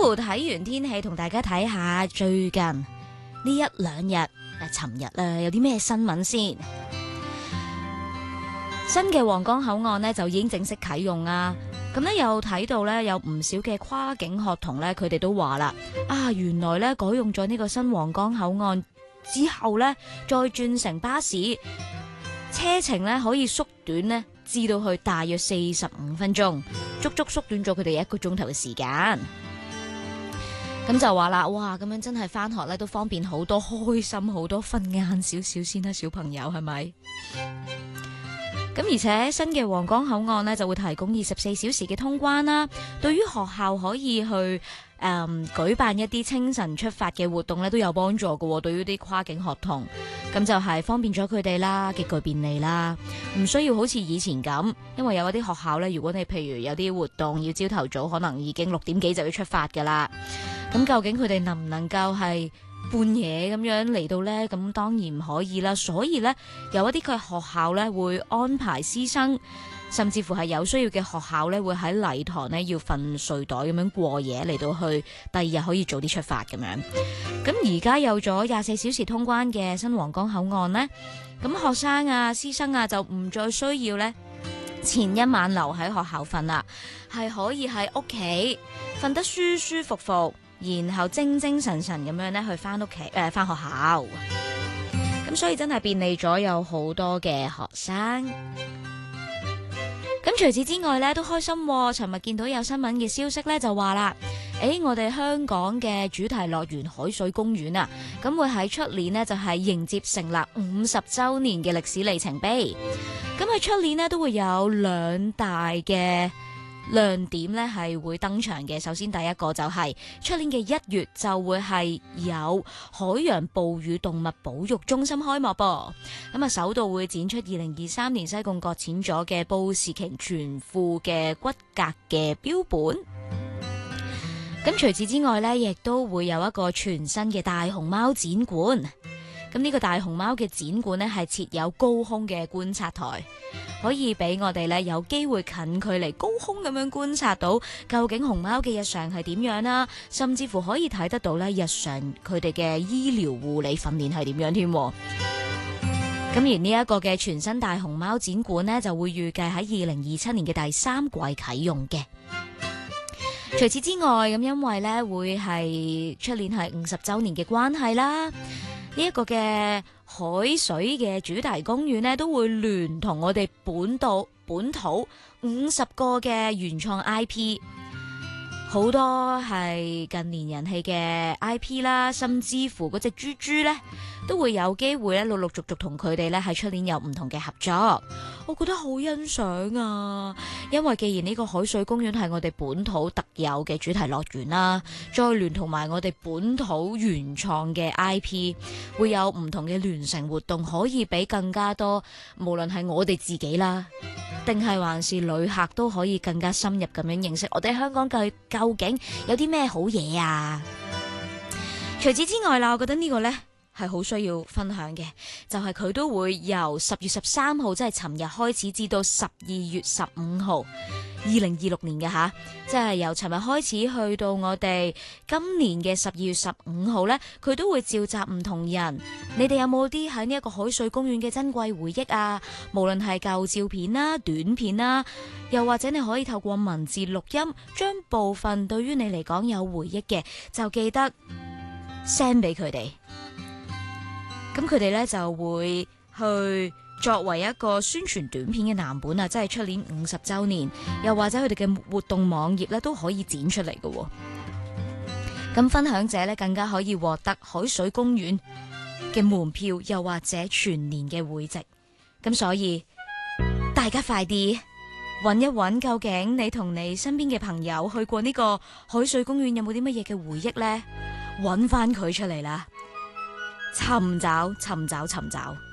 睇完天氣，同大家睇下最近呢一兩日尋日有啲咩新聞先。新嘅皇崗口岸呢就已經正式啟用啊！咁呢又睇到呢有唔少嘅跨境學童呢，佢哋都話啦，原來呢改用咗呢個新皇崗口岸之後呢，再轉乘巴士，車程呢可以縮短呢至到去大約45分鐘，足足縮短咗佢哋1個鐘頭嘅時間。咁就話啦，哇！咁樣真係返學咧都方便好多，開心好多，瞓晏少少先啦，小朋友係咪？咁而且新嘅皇崗口岸呢就會提供24小時嘅通關啦，對於學校可以去舉辦一啲清晨出發嘅活動咧都有幫助嘅，對於啲跨境學童，咁就係方便咗佢哋啦，極具便利啦，唔需要好似以前咁，因為有一啲學校咧，如果你譬如有啲活動要朝頭早，可能已經6點幾就要出發噶啦。咁究竟佢哋能唔能夠係半夜咁樣嚟到呢？咁當然唔可以啦。所以呢，有一啲嘅學校呢會安排師生，甚至乎係有需要嘅學校呢會喺禮堂呢要瞓睡袋咁樣過夜，嚟到去第二日可以早啲出發咁樣。咁而家有咗24小時通關嘅新皇崗口岸呢，咁學生啊、師生啊就唔再需要呢前一晚留喺學校瞓啦，係可以喺屋企瞓得舒舒服服，然後精精神神咁樣咧去翻屋企翻學校，咁所以真係便利咗有好多嘅學生。咁除此之外咧都開心喎，尋日見到有新聞嘅消息咧就話啦，我哋香港嘅主題樂園海水公園啊，咁會喺出年呢就係迎接成立50週年嘅歷史里程碑。咁喺出年呢都會有2大嘅亮點咧係會登場嘅。首先第一個就係出年嘅1月就會係有海洋哺乳動物保育中心開幕噃。咁首度會展出2023年西貢擱淺咗嘅布氏鯨全副嘅骨骼嘅標本。咁除此之外呢，亦都會有一個全新嘅大熊貓展館。咁呢個大熊貓嘅展館呢，係設有高空嘅觀察台，可以俾我哋呢有機會近距離高空咁樣觀察到究竟熊貓嘅日常係點樣啦，甚至乎可以睇得到呢日常佢哋嘅醫療護理訓練係點樣添。咁而呢一個嘅全新大熊貓展館呢，就會預計喺2027年嘅第3季啟用嘅。除此之外，咁因為呢會係出年係50週年嘅關係啦。呢一個嘅海水嘅主題公園呢，都會聯同我哋本土50個嘅原創 IP， 好多係近年人氣嘅 IP 啦，甚至乎嗰隻豬豬呢，都會有機會咧陸陸續續同佢哋咧喺出年有唔同嘅合作。我覺得好欣賞啊，因為既然呢個海水公園係我哋本土特有嘅主題樂園啦，再聯同埋我哋本土原創嘅 IP， 會有唔同嘅聯乘活動，可以俾更加多，無論係我哋自己啦，定係還是旅客都可以更加深入咁樣認識我哋香港究竟有啲咩好嘢啊！除此之外啦，我覺得呢個呢係好需要分享嘅，就係佢都會由10月13號，即係尋日開始，至到12月15號，2026年嘅吓，即係由尋日開始去到我哋今年嘅12月15號呢，佢都會召集唔同人。你哋有冇啲喺呢一個海水公園嘅珍貴回憶啊？無論係舊照片啦、短片啦，又或者你可以透過文字錄音，將部分對於你嚟講有回憶嘅，就記得 send 俾佢哋。咁佢哋呢就會去作為一個宣傳短片嘅藍本啊，即係出年50週年，又或者佢哋嘅活動網頁呢都可以剪出嚟嘅。咁分享者呢更加可以獲得海水公園嘅門票，又或者全年嘅會籍。咁所以大家快啲揾一揾，究竟你同你身邊嘅朋友去過呢個海水公園有冇啲乜嘢嘅回憶呢？揾翻佢出嚟啦！尋找。